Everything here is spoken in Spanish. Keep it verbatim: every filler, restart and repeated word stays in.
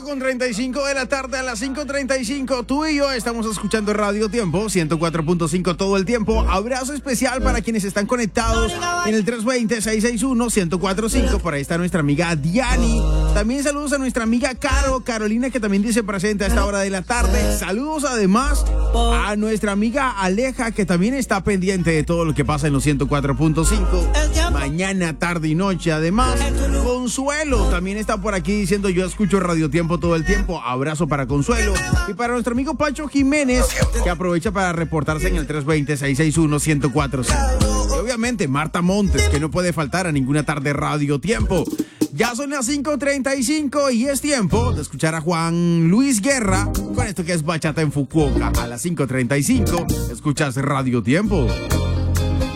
con treinta y cinco de la tarde, a las cinco treinta y cinco. Tú y yo estamos escuchando Radio Tiempo ciento cuatro punto cinco todo el tiempo. Abrazo especial para quienes están conectados en el tres dos cero, seis seis uno, uno cero cuatro cinco. Por ahí está nuestra amiga Diani. También saludos a nuestra amiga Caro, Carolina, que también dice presente a esta hora de la tarde. Saludos además a nuestra amiga Aleja, que también está pendiente de todo lo que pasa en los ciento cuatro punto cinco. Mañana, tarde y noche. Además, Consuelo también está por aquí diciendo: yo escucho Radio Tiempo todo el tiempo. Abrazo para Consuelo. Y para nuestro amigo Pacho Jiménez, que aprovecha para reportarse en el tres dos cero, seis seis uno, uno cero cuatro cinco. Y obviamente Marta Montes, que no puede faltar a ninguna tarde Radio Tiempo. Ya son las cinco treinta y cinco y es tiempo de escuchar a Juan Luis Guerra con esto que es Bachata en Fukuoka. A las cinco treinta y cinco escuchas Radio Tiempo.